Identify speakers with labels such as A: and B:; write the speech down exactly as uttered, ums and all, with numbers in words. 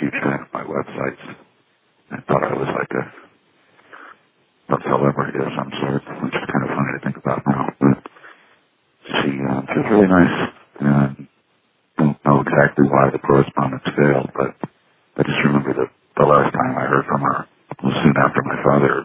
A: huge fan of my websites and thought I was like a, a celebrity of some sort, which is kind of funny to think about now. But she, uh, she was really nice, and don't know exactly why the correspondence failed, but I just remember that the last time I heard from her was soon after my father